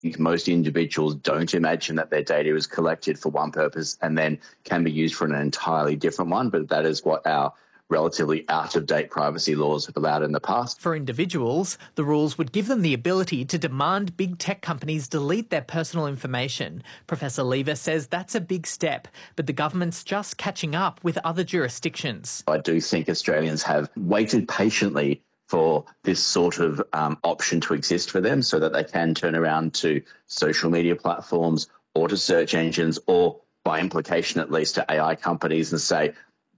Most individuals don't imagine that their data is collected for one purpose and then can be used for an entirely different one, but that is what our relatively out-of-date privacy laws have allowed in the past. For individuals, the rules would give them the ability to demand big tech companies delete their personal information. Professor Lever says that's a big step, but the government's just catching up with other jurisdictions. I do think Australians have waited patiently for this sort of option to exist for them so that they can turn around to social media platforms or to search engines or, by implication at least, to AI companies and say,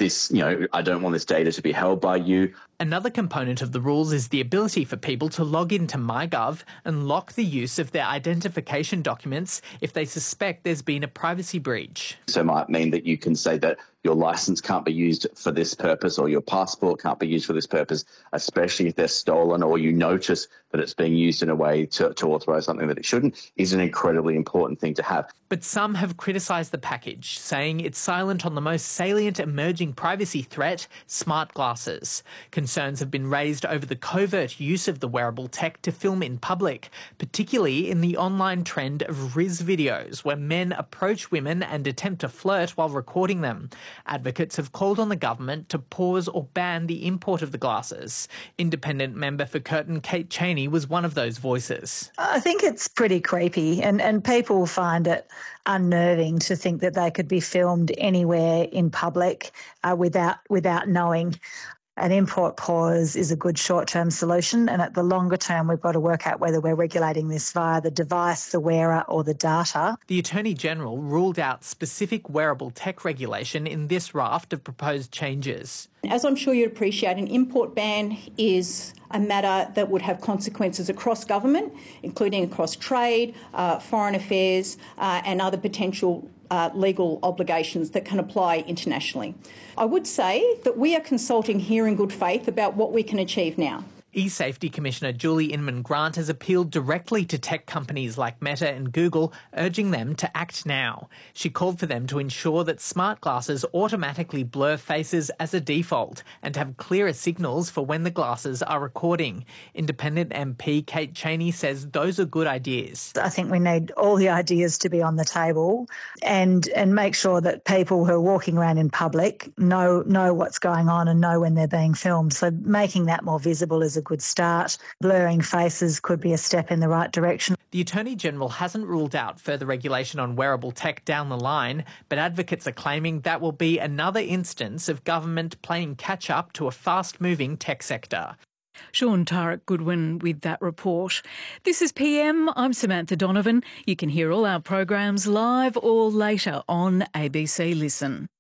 I don't want this data to be held by you. Another component of the rules is the ability for people to log into MyGov and lock the use of their identification documents if they suspect there's been a privacy breach. So it might mean that you can say that your licence can't be used for this purpose or your passport can't be used for this purpose, especially if they're stolen or you notice that it's being used in a way to authorise something that it shouldn't, is an incredibly important thing to have. But some have criticised the package, saying it's silent on the most salient emerging privacy threat, smart glasses. Concerns have been raised over the covert use of the wearable tech to film in public, particularly in the online trend of Riz videos, where men approach women and attempt to flirt while recording them. Advocates have called on the government to pause or ban the import of the glasses. Independent member for Curtin, Kate Chaney, was one of those voices. I think it's pretty creepy and people find it unnerving to think that they could be filmed anywhere in public without knowing. An import pause is a good short-term solution, and at the longer term we've got to work out whether we're regulating this via the device, the wearer or the data. The Attorney-General ruled out specific wearable tech regulation in this raft of proposed changes. As I'm sure you'd appreciate, an import ban is a matter that would have consequences across government, including across trade, foreign affairs and other potential legal obligations that can apply internationally. I would say that we are consulting here in good faith about what we can achieve now. eSafety Commissioner Julie Inman-Grant has appealed directly to tech companies like Meta and Google, urging them to act now. She called for them to ensure that smart glasses automatically blur faces as a default and have clearer signals for when the glasses are recording. Independent MP Kate Chaney says those are good ideas. I think we need all the ideas to be on the table and make sure that people who are walking around in public know what's going on and know when they're being filmed. So making that more visible is a good start. Blurring faces could be a step in the right direction. The Attorney-General hasn't ruled out further regulation on wearable tech down the line, but advocates are claiming that will be another instance of government playing catch-up to a fast-moving tech sector. Sean Tarrant-Goodwin with that report. This is PM. I'm Samantha Donovan. You can hear all our programs live or later on ABC Listen.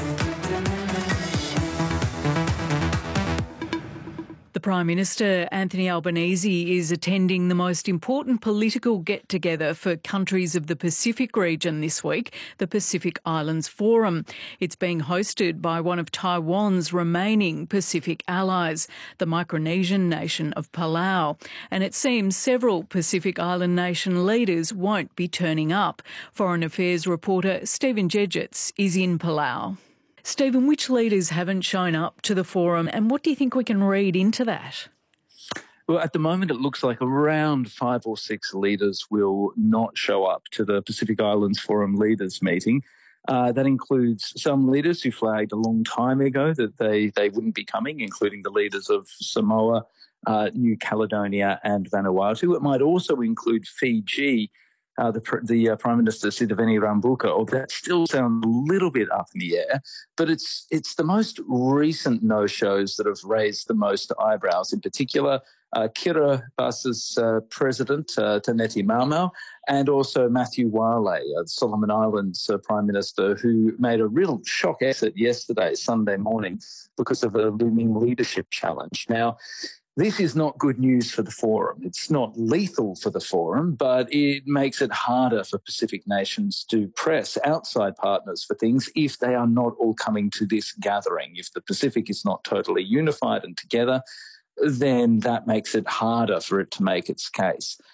The Prime Minister, Anthony Albanese, is attending the most important political get-together for countries of the Pacific region this week, the Pacific Islands Forum. It's being hosted by one of Taiwan's remaining Pacific allies, the Micronesian nation of Palau. And it seems several Pacific Island nation leaders won't be turning up. Foreign Affairs reporter Stephen Jedgetts is in Palau. Stephen, which leaders haven't shown up to the forum and what do you think we can read into that? Well, at the moment, it looks like around 5 or 6 leaders will not show up to the Pacific Islands Forum leaders meeting. That includes some leaders who flagged a long time ago that they wouldn't be coming, including the leaders of Samoa, New Caledonia and Vanuatu. It might also include Fiji. The Prime Minister, Sitiveni Rabuka, although that still sounds a little bit up in the air, but it's the most recent no-shows that have raised the most eyebrows, in particular Kiribasa's president, Taneti Maumau, and also Matthew Wale, Solomon Islands Prime Minister, who made a real shock exit yesterday, Sunday morning, because of a looming leadership challenge. Now, this is not good news for the forum. It's not lethal for the forum, but it makes it harder for Pacific nations to press outside partners for things if they are not all coming to this gathering. If the Pacific is not totally unified and together, then that makes it harder for it to make its case.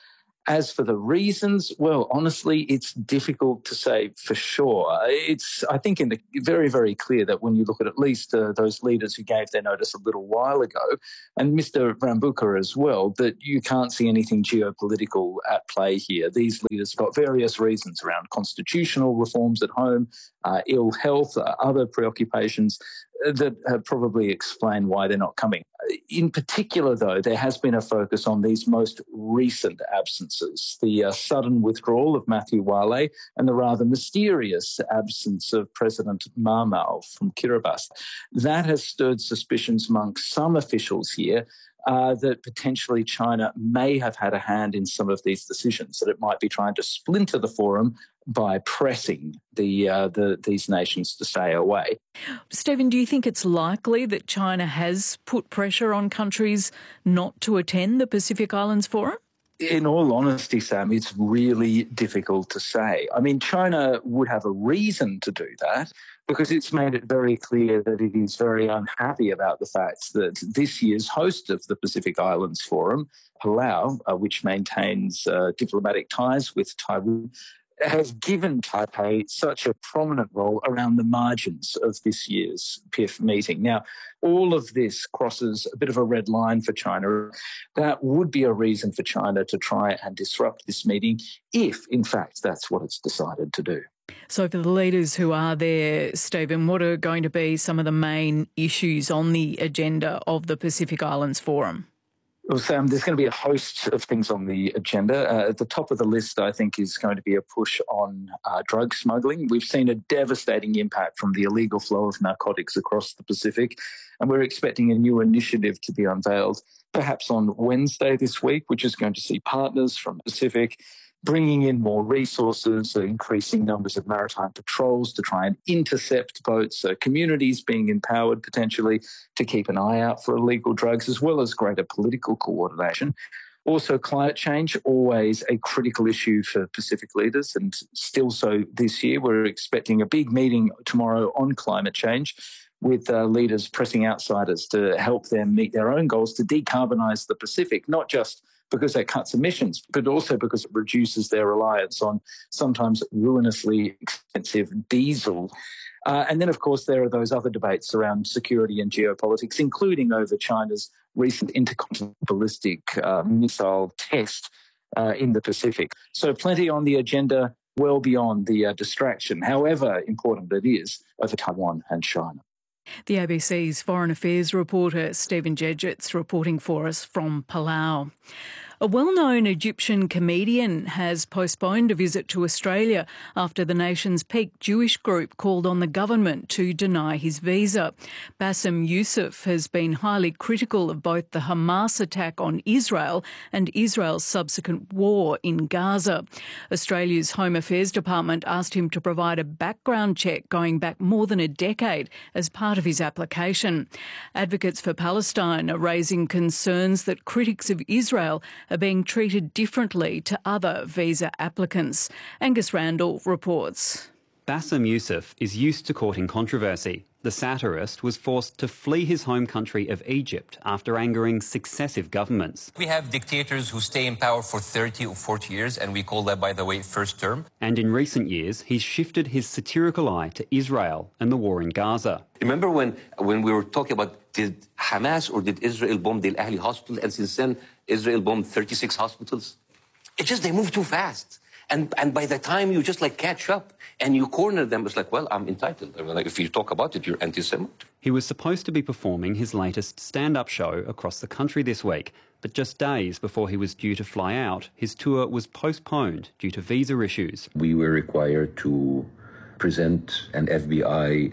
As for the reasons, well, honestly, it's difficult to say for sure. It's, I think, very, very clear that when you look at least those leaders who gave their notice a little while ago, and Mr. Rambuka as well, that you can't see anything geopolitical at play here. These leaders have got various reasons around constitutional reforms at home, ill health, other preoccupations that probably explain why they're not coming. In particular, though, there has been a focus on these most recent absences, the sudden withdrawal of Matthew Wale and the rather mysterious absence of President Marmao from Kiribati. That has stirred suspicions amongst some officials here that potentially China may have had a hand in some of these decisions, that it might be trying to splinter the forum by pressing these nations to stay away. Stephen, do you think it's likely that China has put pressure on countries not to attend the Pacific Islands Forum? In all honesty, Sam, it's really difficult to say. I mean, China would have a reason to do that because it's made it very clear that it is very unhappy about the fact that this year's host of the Pacific Islands Forum, Palau, which maintains diplomatic ties with Taiwan, has given Taipei such a prominent role around the margins of this year's PIF meeting. Now, all of this crosses a bit of a red line for China. That would be a reason for China to try and disrupt this meeting if, in fact, that's what it's decided to do. So for the leaders who are there, Stephen, what are going to be some of the main issues on the agenda of the Pacific Islands Forum? Well, Sam, there's going to be a host of things on the agenda. At the top of the list, I think, is going to be a push on drug smuggling. We've seen a devastating impact from the illegal flow of narcotics across the Pacific, and we're expecting a new initiative to be unveiled perhaps on Wednesday this week, which is going to see partners from the Pacific bringing in more resources, increasing numbers of maritime patrols to try and intercept boats, communities being empowered potentially to keep an eye out for illegal drugs, as well as greater political coordination. Also, climate change, always a critical issue for Pacific leaders, and still so this year. We're expecting a big meeting tomorrow on climate change with leaders pressing outsiders to help them meet their own goals to decarbonise the Pacific, not just because that cuts emissions, but also because it reduces their reliance on sometimes ruinously expensive diesel. And then, of course, there are those other debates around security and geopolitics, including over China's recent intercontinental ballistic missile test in the Pacific. So plenty on the agenda, well beyond the distraction, however important it is, over Taiwan and China. The ABC's Foreign Affairs reporter Stephen Jedgetts reporting for us from Palau. A well-known Egyptian comedian has postponed a visit to Australia after the nation's peak Jewish group called on the government to deny his visa. Bassem Youssef has been highly critical of both the Hamas attack on Israel and Israel's subsequent war in Gaza. Australia's Home Affairs Department asked him to provide a background check going back more than a decade as part of his application. Advocates for Palestine are raising concerns that critics of Israel are being treated differently to other visa applicants. Angus Randall reports. Bassem Youssef is used to courting controversy. The satirist was forced to flee his home country of Egypt after angering successive governments. We have dictators who stay in power for 30 or 40 years, and we call that, by the way, first term. And in recent years, he's shifted his satirical eye to Israel and the war in Gaza. Remember when we were talking about did Hamas or did Israel bomb the Al Ahli hospital, and since then Israel bombed 36 hospitals? It's just they move too fast. And by the time you just catch up and you corner them, it's well, I'm entitled. I mean, if you talk about it, you're anti-Semite. He was supposed to be performing his latest stand-up show across the country this week, but just days before he was due to fly out, his tour was postponed due to visa issues. We were required to present an FBI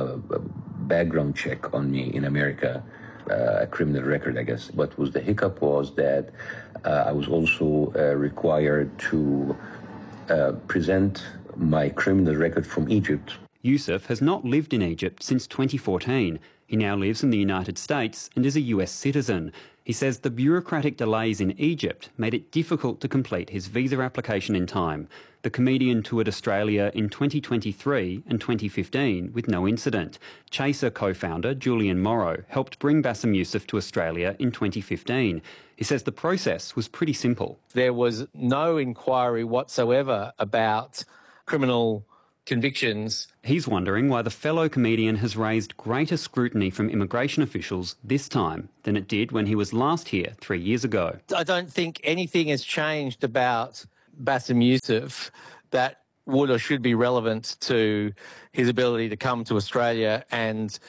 background check on me in America, a criminal record, I guess. What was the hiccup was that I was also required to present my criminal record from Egypt. Yusuf has not lived in Egypt since 2014. He now lives in the United States and is a US citizen. He says the bureaucratic delays in Egypt made it difficult to complete his visa application in time. The comedian toured Australia in 2023 and 2015 with no incident. Chaser co-founder Julian Morrow helped bring Bassem Youssef to Australia in 2015. He says the process was pretty simple. There was no inquiry whatsoever about criminal convictions. He's wondering why the fellow comedian has raised greater scrutiny from immigration officials this time than it did when he was last here 3 years ago. I don't think anything has changed about Bassem Youssef that would or should be relevant to his ability to come to Australia and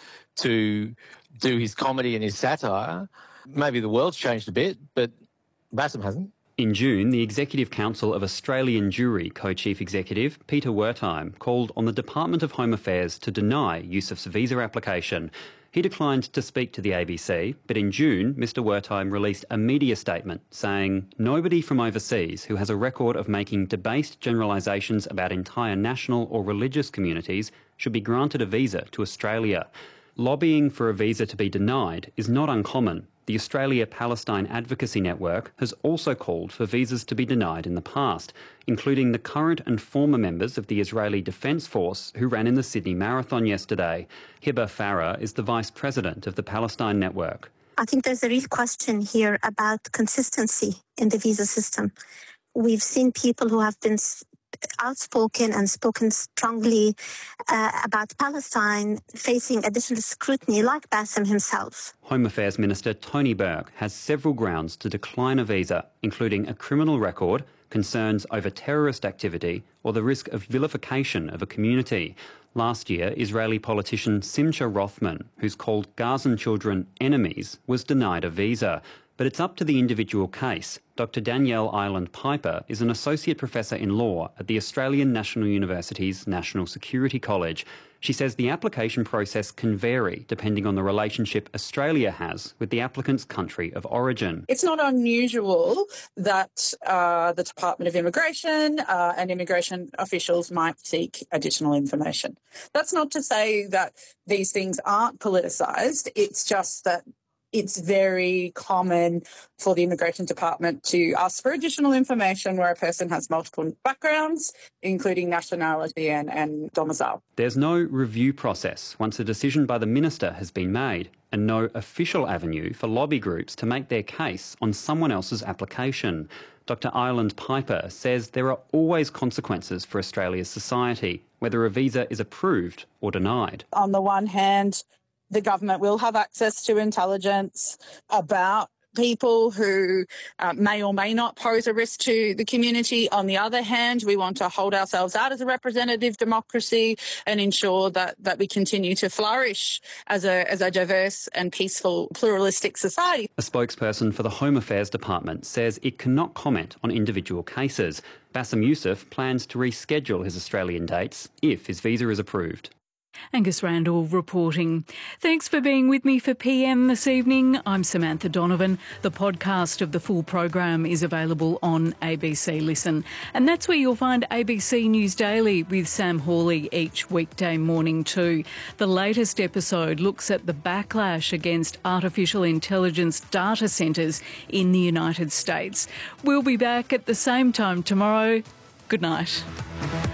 to do his comedy and his satire. Maybe the world's changed a bit, but Bassem hasn't. In June, the Executive Council of Australian Jewry co-chief executive Peter Wertheim called on the Department of Home Affairs to deny Yusuf's visa application. He declined to speak to the ABC, but in June, Mr Wertheim released a media statement saying nobody from overseas who has a record of making debased generalisations about entire national or religious communities should be granted a visa to Australia. Lobbying for a visa to be denied is not uncommon. The Australia-Palestine Advocacy Network has also called for visas to be denied in the past, including the current and former members of the Israeli Defence Force who ran in the Sydney Marathon yesterday. Hibba Farah is the Vice President of the Palestine Network. I think there's a real question here about consistency in the visa system. We've seen people who have been outspoken and spoken strongly about Palestine facing additional scrutiny, like Bassem himself. Home Affairs Minister Tony Burke has several grounds to decline a visa, including a criminal record, concerns over terrorist activity, or the risk of vilification of a community. Last year, Israeli politician Simcha Rothman, who's called Gazan children enemies, was denied a visa. But it's up to the individual case. Dr Danielle Ireland-Piper is an Associate Professor in Law at the Australian National University's National Security College. She says the application process can vary depending on the relationship Australia has with the applicant's country of origin. It's not unusual that the Department of Immigration and immigration officials might seek additional information. That's not to say that these things aren't politicised. It's just that it's very common for the Immigration Department to ask for additional information where a person has multiple backgrounds, including nationality and domicile. There's no review process once a decision by the Minister has been made, and no official avenue for lobby groups to make their case on someone else's application. Dr Ireland-Piper says there are always consequences for Australia's society, whether a visa is approved or denied. On the one hand, the government will have access to intelligence about people who may or may not pose a risk to the community. On the other hand, we want to hold ourselves out as a representative democracy and ensure that we continue to flourish as a diverse and peaceful, pluralistic society. A spokesperson for the Home Affairs Department says it cannot comment on individual cases. Bassem Youssef plans to reschedule his Australian dates if his visa is approved. Angus Randall reporting. Thanks for being with me for PM this evening. I'm Samantha Donovan. The podcast of the full program is available on ABC Listen. And that's where you'll find ABC News Daily with Sam Hawley each weekday morning too. The latest episode looks at the backlash against artificial intelligence data centres in the United States. We'll be back at the same time tomorrow. Good night.